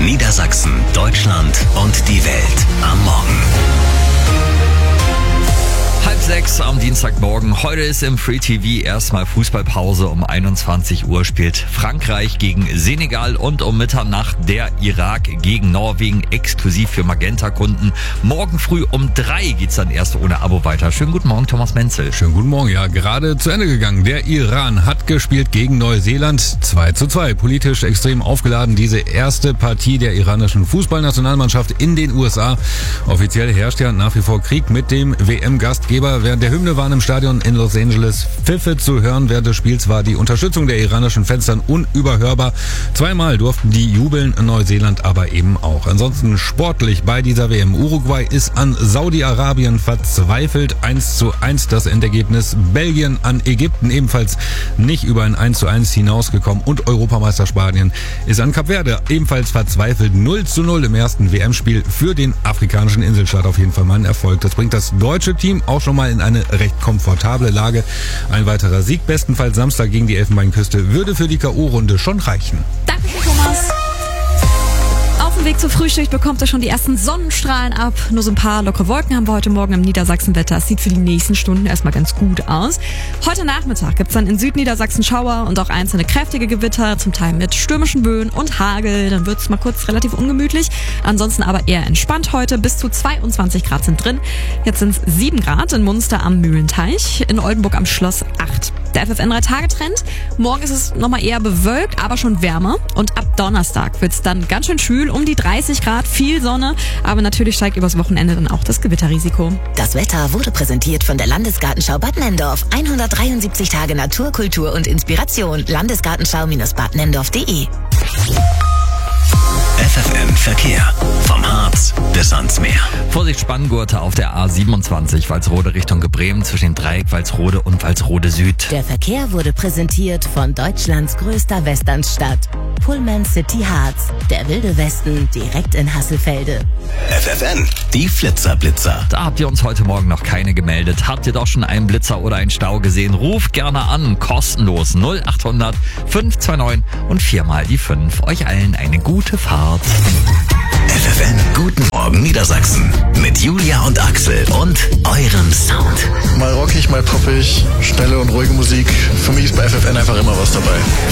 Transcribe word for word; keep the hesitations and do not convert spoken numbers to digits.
Niedersachsen, Deutschland und die Welt am Morgen. Halb sechs am Dienstagmorgen. Heute ist im Free T V erstmal Fußballpause. Um einundzwanzig Uhr spielt Frankreich gegen Senegal und um Mitternacht der Irak gegen Norwegen, exklusiv für Magenta-Kunden. Morgen früh um drei geht's dann erst ohne Abo weiter. Schönen guten Morgen, Thomas Menzel. Schönen guten Morgen, ja, gerade zu Ende gegangen. Der Iran hat gespielt gegen Neuseeland zwei zu zwei. Politisch extrem aufgeladen, diese erste Partie der iranischen Fußballnationalmannschaft in den U S A. Offiziell herrscht ja nach wie vor Krieg mit dem W M-Gastgeber. Während der Hymne waren im Stadion in Los Angeles Pfiffe zu hören. Während des Spiels war die Unterstützung der iranischen Fans dann unüberhörbar. Zweimal durften die jubeln, Neuseeland aber eben auch. Ansonsten sportlich bei dieser W M. Uruguay ist an Saudi-Arabien verzweifelt. eins zu eins das Endergebnis. Belgien an Ägypten ebenfalls nicht über ein eins zu eins hinausgekommen. Und Europameister Spanien ist an Kap Verde ebenfalls verzweifelt. null zu null im ersten W M-Spiel für den afrikanischen Inselstaat. Auf jeden Fall mal ein Erfolg. Das bringt das deutsche Team auch schon mal in eine recht komfortable Lage. Ein weiterer Sieg, bestenfalls Samstag gegen die Elfenbeinküste, würde für die K O-Runde schon reichen. Danke, Thomas. Auf dem Weg zum Frühstück bekommt er schon die ersten Sonnenstrahlen ab. Nur so ein paar lockere Wolken haben wir heute Morgen im Niedersachsenwetter. Es sieht für die nächsten Stunden erstmal ganz gut aus. Heute Nachmittag gibt's dann in Südniedersachsen Schauer und auch einzelne kräftige Gewitter, zum Teil mit stürmischen Böen und Hagel. Dann wird's mal kurz relativ ungemütlich. Ansonsten aber eher entspannt heute. Bis zu zweiundzwanzig Grad sind drin. Jetzt sind's sieben Grad in Munster am Mühlenteich, in Oldenburg am Schloss acht. Der F F N drei Tage Trend. Morgen ist es nochmal eher bewölkt, aber schon wärmer. Und ab Donnerstag wird's dann ganz schön schwül, um die dreißig Grad, viel Sonne. Aber natürlich steigt übers Wochenende dann auch das Gewitterrisiko. Das Wetter wurde präsentiert von der Landesgartenschau Bad Nenndorf. hundertdreiundsiebzig Tage Natur, Kultur und Inspiration. Landesgartenschau-bad nenndorf punkt de. F F N Verkehr. Vom Harz bis ans Meer. Vorsicht, Spanngurte auf der A siebenundzwanzig, Walsrode Richtung Bremen, zwischen dem Dreieck Walsrode und Walsrode Süd. Der Verkehr wurde präsentiert von Deutschlands größter Westernstadt. Pullman City Harz. Der wilde Westen direkt in Hasselfelde. F F N, die Flitzerblitzer. Da habt ihr uns heute Morgen noch keine gemeldet. Habt ihr doch schon einen Blitzer oder einen Stau gesehen? Ruft gerne an, kostenlos null acht hundert fünf zwei neun und viermal die fünf. Euch allen eine gute Fahrt. F F N, guten Morgen Niedersachsen. Mit Julia und Axel und eurem Sound. Mal rockig, mal poppig, schnelle und ruhige Musik. Für mich ist bei F F N einfach immer was dabei.